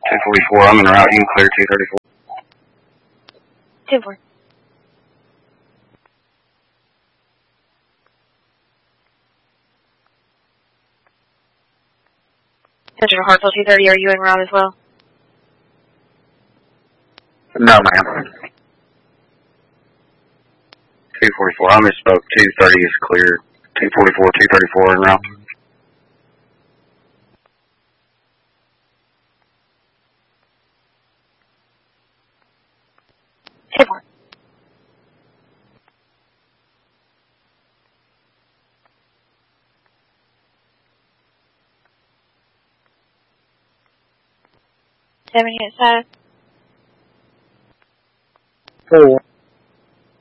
244, I'm en route, you can clear 234. 2-4. Central Hartsville 230, are you en route as well? No, ma'am. 244, I misspoke. 230 is clear. 244, 234 en route. Four. Seven unit status. 4.